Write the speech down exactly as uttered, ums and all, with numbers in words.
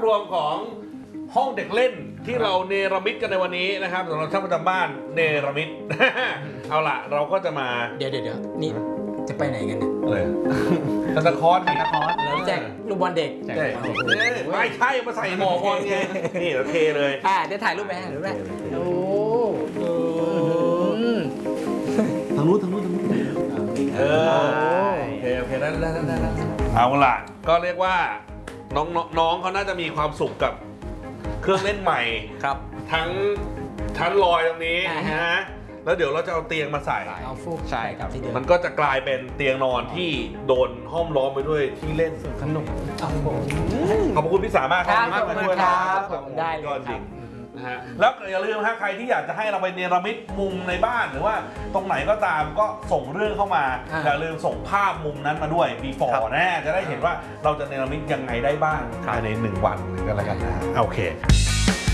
รวมของห้องเด็กเล่นที่เราเนรมิตกันในวันนี้นะครับสำหรับท่านประจำบ้านเนรมิต เอาล่ะเราก็จะมาเดี๋ยวเดี๋ยวนี่จะไปไหนกันเนี่ยเลยซันตาคลอสซันตาคลอสแล้วแจกลูกบอลเด็กใช่ไม่ใช่มาใส่หมอกบอลไงนี่เราเทเลยอ่าเดี๋ยวถ่ายรูปไปให้รูปไปโอ้ทางนู้นทางนู้นทางนู้นเออโอเคโอเคได้ได้ได้ได้เอาล่ะก็เรียกว่าน้องน้องเขาน่าจะมีความสุขกับเครื่องเล่นใหม่ครับทั้งชั้นลอยตรงนี้นะแล้วเดี๋ยวเราจะเอาเตียงมาใส่เอาฟูกใช่ครับที่เดิมมันก็จะกลายเป็นเตียงนอนที่โดนห้อมล้อมไปด้วยที่เล่นขนมขอบคุณพี่สามารถครับขอบคุณครับได้เลยครับนะฮะแล้วอย่าลืมฮะใครที่อยากจะให้เราไปเนรมิตมุมในบ้านหรือว่าตรงไหนก็ตามก็ส่งเรื่องเข้ามาอย่าลืมส่งภาพมุมนั้นมาด้วย before นะจะได้เห็นว่าเราจะเนรมิตยังไงได้บ้างภายในหนึ่งวันหรืออะไรกันนะโอเค